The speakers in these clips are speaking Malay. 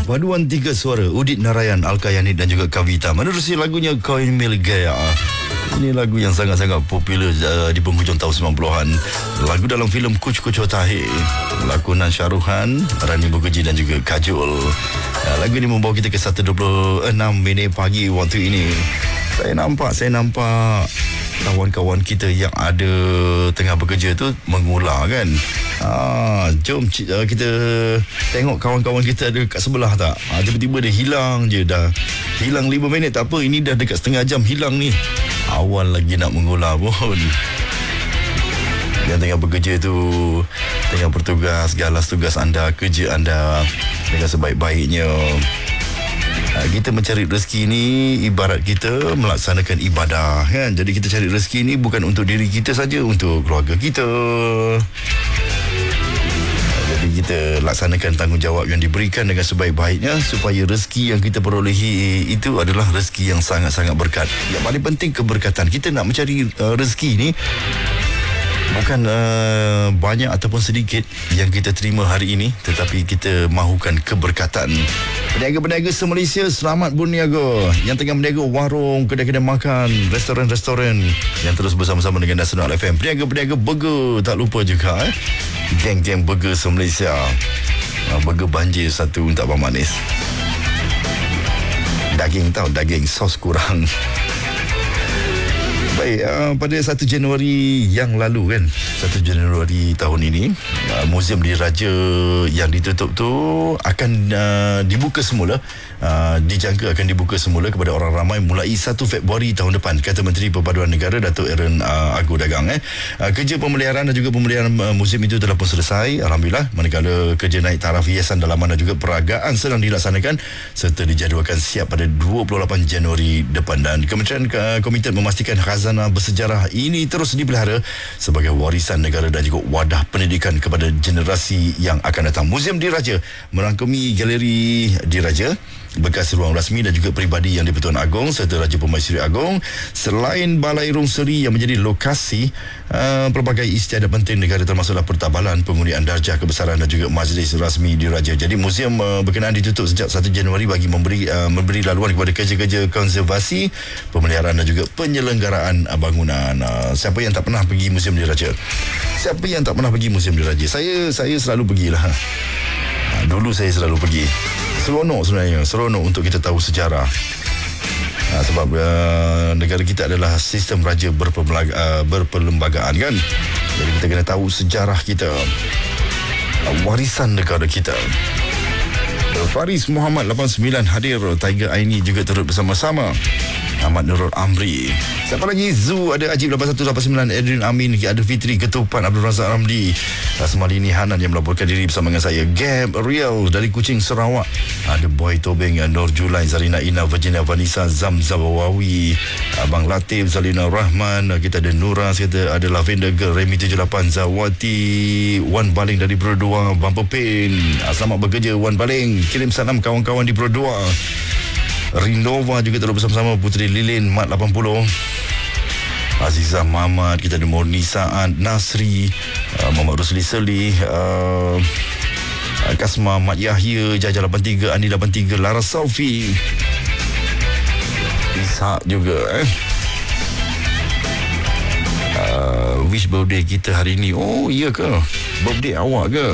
Paduan tiga suara Udit Narayan, Alka Yani dan juga Kavita menerusi lagunya Kau Ini Gaya. Ini lagu yang sangat-sangat popular di penghujung tahun 90-an. Lagu dalam filem Kuch Kuch Hota Hai, lakonan Shahruhan, Rani Mukerji dan juga Kajol. Lagu ini membawa kita ke 1.26 minit pagi waktu ini. Saya nampak kawan-kawan kita yang ada tengah bekerja tu mengular kan. Jom kita tengok kawan-kawan kita ada kat sebelah tak. Tiba-tiba dia hilang je. Dah hilang 5 minit tak apa, ini dah dekat setengah jam hilang ni. Awal lagi nak mengular pun. Yang tengah bekerja tu, tengah bertugas, galas tugas anda, kerja anda dengan sebaik-baiknya. Kita mencari rezeki ni ibarat kita melaksanakan ibadah kan. Jadi kita cari rezeki ni bukan untuk diri kita saja, untuk keluarga kita. Jadi kita laksanakan tanggungjawab yang diberikan dengan sebaik-baiknya supaya rezeki yang kita perolehi itu adalah rezeki yang sangat-sangat berkat. Yang paling penting keberkatan. Kita nak mencari rezeki ni bukan banyak ataupun sedikit yang kita terima hari ini, tetapi kita mahukan keberkatan. Peniaga-peniaga se-Malaysia, selamat berniaga. Yang tengah berniaga warung, kedai-kedai makan, restoran-restoran yang terus bersama-sama dengan Nasional FM. Peniaga-peniaga burger, tak lupa juga geng-geng burger se-Malaysia. Burger banjir satu untuk abang manis. Daging tahu, daging sos kurang. Baik, pada 1 Januari yang lalu kan, 1 Januari tahun ini, Museum Diraja yang ditutup tu akan dibuka semula. Dijangka akan dibuka semula kepada orang ramai mulai 1 Februari tahun depan, kata Menteri Perpaduan Negara Datuk Aaron Agu Dagang. Kerja pemeliharaan dan juga pemeliharaan museum itu telah pun selesai, alhamdulillah, manakala kerja naik taraf hiasan dalaman dan juga peragaan sedang dilaksanakan serta dijadualkan siap pada 28 Januari depan. Dan Kementerian Komited memastikan khazanah bersejarah ini terus dipelihara sebagai warisan negara dan juga wadah pendidikan kepada generasi yang akan datang. Museum Diraja merangkumi galeri Diraja, bekas ruang rasmi dan juga peribadi yang di-Pertuan Agong serta Raja Permaisuri Agong, selain Balai Rung Seri yang menjadi lokasi pelbagai istiadat penting negara termasuklah pertabalan, pengundian darjah kebesaran dan juga majlis rasmi Diraja. Jadi museum berkenaan ditutup sejak 1 Januari bagi memberi laluan kepada kerja-kerja konservasi, pemeliharaan dan juga penyelenggaraan bangunan. Siapa yang tak pernah pergi Museum Diraja? Siapa yang tak pernah pergi Museum Diraja? Saya selalu pergilah. Dulu saya selalu pergi. Seronok sebenarnya, seronok untuk kita tahu sejarah. Sebab negara kita adalah sistem raja berperlembagaan kan. Jadi kita kena tahu sejarah kita, warisan negara kita. Faris Muhammad 89 hadir, Tiger Aini juga turut bersama-sama, Ahmad Nurul Amri. Siapa lagi? Zu ada, Ajib 8189, Adrian Amin, ada Fitri Ketupan, Abdul Razak Ramli, Asmalini Hanan yang melaporkan diri bersama dengan saya, Gab Real dari Kuching Sarawak, ada Boy Tobeng, Nur Julai, Zarina Ina, Virginia Vanessa, Zamzam Wawi, Abang Latif, Zalina Rahman, kita ada Nura, kita ada Lavender Girl, Remy 78, Zawati, Wan Baling dari Berdua, Bumper Pain. Selamat bekerja Wan Baling, kirim salam kawan-kawan di Berdua. Rinova juga terus bersama-sama, Putri Lilin, Mat 80, Azizah Muhammad, kita ada Murni Saad, Nasri, Muhammad Rusli Selih, Kasma, Mat Yahya, Jaja 83, Andi 83, Lara Saufi, Ishak juga wish birthday kita hari ini. Oh iya ke? Birthday awak ke?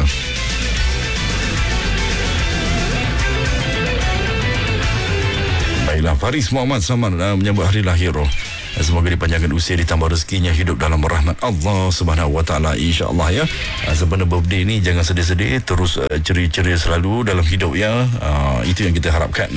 Baiklah, Faris Muhammad, selamat menyambut hari lahir. Semoga dipanjangkan usia, ditambah rezekinya, hidup dalam rahmat Allah Subhanahu Wa Taala, insya-Allah ya. Sebenarnya birthday ni jangan sedih-sedih, terus ceria-ceria selalu dalam hidup ya. Itu yang kita harapkan.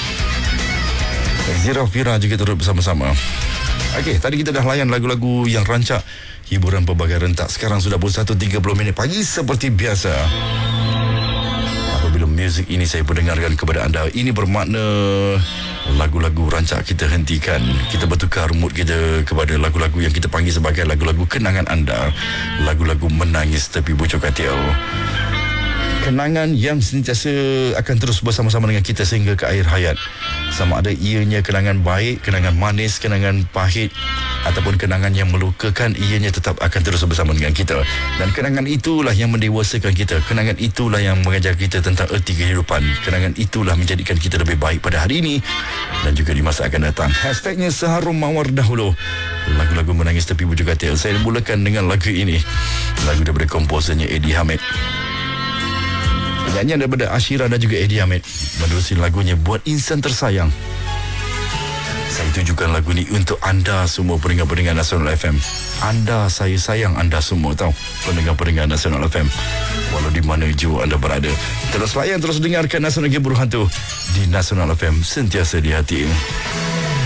Zira Fira juga turut bersama-sama. Okey, tadi kita dah layan lagu-lagu yang rancak hiburan pelbagai rentak. Sekarang sudah pukul 1.30 minit pagi seperti biasa. Apabila muzik ini saya pendengarkan kepada anda, ini bermakna lagu-lagu rancak kita hentikan. Kita bertukar mood kita kepada lagu-lagu yang kita panggil sebagai lagu-lagu kenangan anda, lagu-lagu menangis tepi pucuk katil. Kenangan yang sentiasa akan terus bersama-sama dengan kita sehingga ke akhir hayat. Sama ada ianya kenangan baik, kenangan manis, kenangan pahit ataupun kenangan yang melukakan, ianya tetap akan terus bersama dengan kita. Dan kenangan itulah yang mendewasakan kita. Kenangan itulah yang mengajar kita tentang erti kehidupan. Kenangan itulah menjadikan kita lebih baik pada hari ini dan juga di masa akan datang. Hashtagnya Seharum Mawar Dahulu. Lagu-lagu menangis tepi bujur katil. Saya mulakan dengan lagu ini. Lagu daripada komposernya Eddie Hamid. Nyanyian daripada Ashira dan juga Eddie Hamid. Menerusi lagunya Buat Insan Tersayang. Saya tujukan lagu ni untuk anda semua pendengar-pendengar Nasional FM. Anda, saya sayang anda semua tahu, pendengar-pendengar Nasional FM. Walau di mana jua anda berada, terus layan, terus dengarkan Nasional Game Berhantu di Nasional FM, sentiasa di hati.